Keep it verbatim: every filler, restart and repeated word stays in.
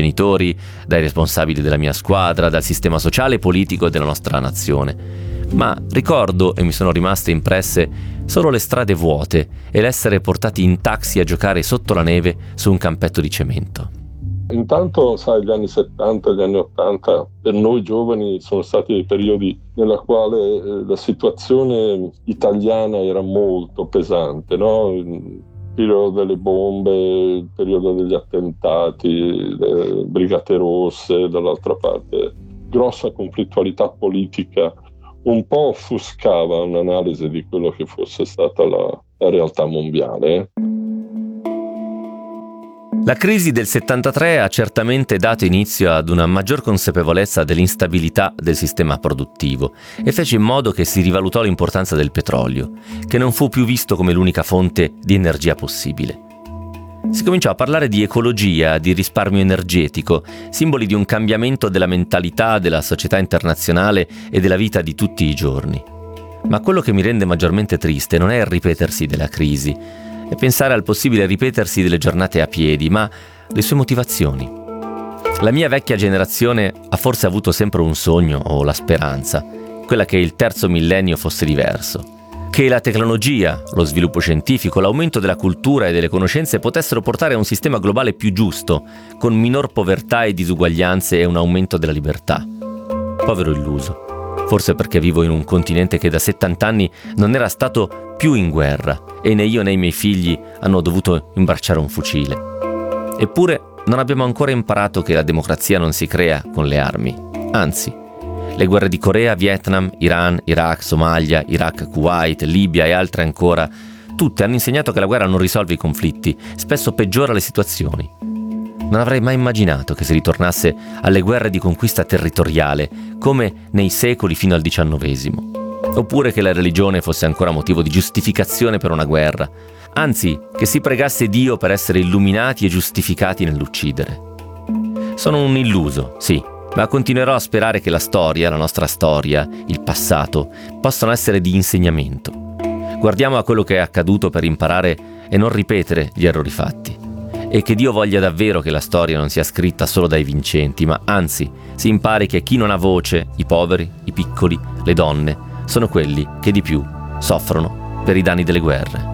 genitori, dai responsabili della mia squadra, dal sistema sociale e politico della nostra nazione. Ma ricordo, e mi sono rimaste impresse, solo le strade vuote e l'essere portati in taxi a giocare sotto la neve su un campetto di cemento. Intanto, sai, gli anni settanta e gli anni ottanta per noi giovani sono stati dei periodi nella quale eh, la situazione italiana era molto pesante, no? Il periodo delle bombe, il periodo degli attentati, le brigate rosse, dall'altra parte grossa conflittualità politica, un po' offuscava un'analisi di quello che fosse stata la, la realtà mondiale. La crisi del settantatré ha certamente dato inizio ad una maggior consapevolezza dell'instabilità del sistema produttivo e fece in modo che si rivalutò l'importanza del petrolio, che non fu più visto come l'unica fonte di energia possibile. Si cominciò a parlare di ecologia, di risparmio energetico, simboli di un cambiamento della mentalità della società internazionale e della vita di tutti i giorni. Ma quello che mi rende maggiormente triste non è il ripetersi della crisi, è pensare al possibile ripetersi delle giornate a piedi, ma le sue motivazioni. La mia vecchia generazione ha forse avuto sempre un sogno o la speranza, quella che il terzo millennio fosse diverso, che la tecnologia, lo sviluppo scientifico, l'aumento della cultura e delle conoscenze potessero portare a un sistema globale più giusto, con minor povertà e disuguaglianze e un aumento della libertà. Povero illuso. Forse perché vivo in un continente che da settanta anni non era stato più in guerra e né io né i miei figli hanno dovuto imbracciare un fucile. Eppure non abbiamo ancora imparato che la democrazia non si crea con le armi. Anzi, le guerre di Corea, Vietnam, Iran, Iraq, Somalia, Iraq, Kuwait, Libia e altre ancora, tutte hanno insegnato che la guerra non risolve i conflitti, spesso peggiora le situazioni. Non avrei mai immaginato che si ritornasse alle guerre di conquista territoriale, come nei secoli fino al diciannovesimo. Oppure che la religione fosse ancora motivo di giustificazione per una guerra. Anzi, che si pregasse Dio per essere illuminati e giustificati nell'uccidere. Sono un illuso, sì, ma continuerò a sperare che la storia, la nostra storia, il passato, possano essere di insegnamento. Guardiamo a quello che è accaduto per imparare e non ripetere gli errori fatti. E che Dio voglia davvero che la storia non sia scritta solo dai vincenti, ma anzi si impari che chi non ha voce, i poveri, i piccoli, le donne, sono quelli che di più soffrono per i danni delle guerre.